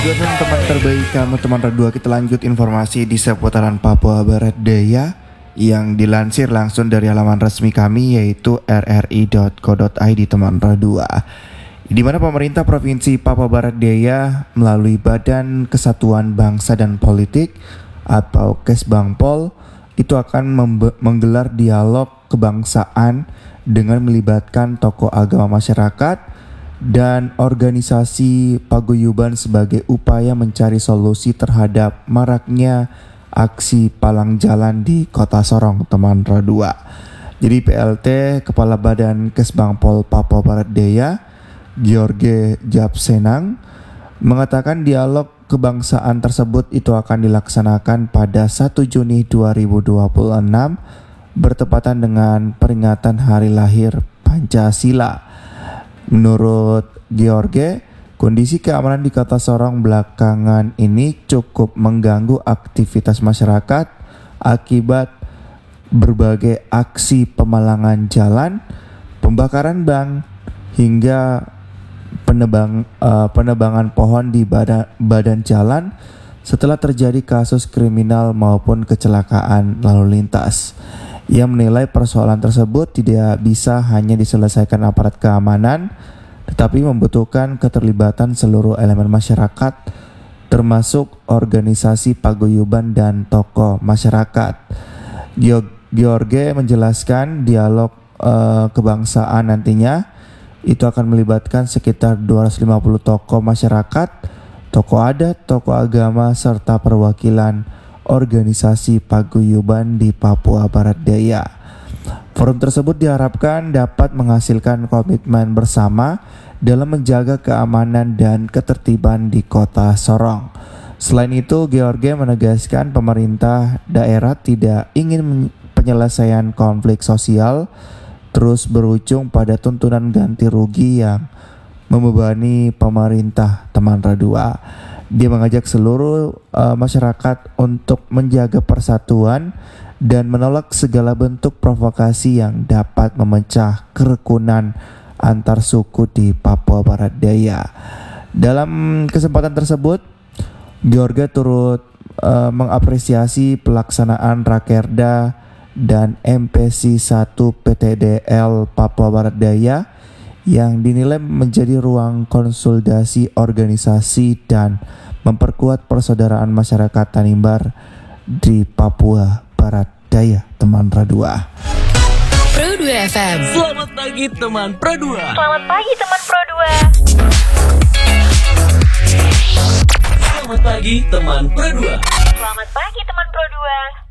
Teman terbaik kamu teman Radua, kita lanjut informasi di seputaran Papua Barat Daya yang dilansir langsung dari halaman resmi kami yaitu rri.co.id teman Radua, di mana pemerintah Provinsi Papua Barat Daya melalui Badan Kesatuan Bangsa dan Politik atau Kesbangpol itu akan menggelar dialog kebangsaan dengan melibatkan tokoh agama masyarakat dan organisasi paguyuban sebagai upaya mencari solusi terhadap maraknya aksi palang jalan di Kota Sorong, teman Radua. Jadi PLT Kepala Badan Kesbangpol Papua Barat Daya, George Japsenang, mengatakan dialog kebangsaan tersebut itu akan dilaksanakan pada 1 Juni 2026 bertepatan dengan peringatan hari lahir Pancasila. Menurut George, kondisi keamanan di Kota Sorong belakangan ini cukup mengganggu aktivitas masyarakat akibat berbagai aksi pemalangan jalan, pembakaran bank, hingga penebangan pohon di badan jalan setelah terjadi kasus kriminal maupun kecelakaan lalu lintas. Ia menilai persoalan tersebut tidak bisa hanya diselesaikan aparat keamanan, tetapi membutuhkan keterlibatan seluruh elemen masyarakat, termasuk organisasi paguyuban dan tokoh masyarakat. George menjelaskan dialog kebangsaan nantinya itu akan melibatkan sekitar 250 tokoh masyarakat, tokoh adat, tokoh agama, serta perwakilan organisasi paguyuban di Papua Barat Daya. Forum tersebut diharapkan dapat menghasilkan komitmen bersama dalam menjaga keamanan dan ketertiban di Kota Sorong. Selain itu, George menegaskan pemerintah daerah tidak ingin penyelesaian konflik sosial terus berujung pada tuntutan ganti rugi yang membebani pemerintah, teman Radua. Dia mengajak seluruh masyarakat untuk menjaga persatuan dan menolak segala bentuk provokasi yang dapat memecah kerukunan antar suku di Papua Barat Daya. Dalam kesempatan tersebut, George turut mengapresiasi pelaksanaan Rakerda dan MPC 1 PTDL Papua Barat Daya yang dinilai menjadi ruang konsolidasi organisasi dan memperkuat persaudaraan masyarakat Tanimbar di Papua Barat Daya, teman Radua. Pro 2 FM. Selamat pagi teman Pro 2. Selamat pagi teman Pro 2. Selamat pagi teman Pro 2. Selamat pagi teman Pro 2.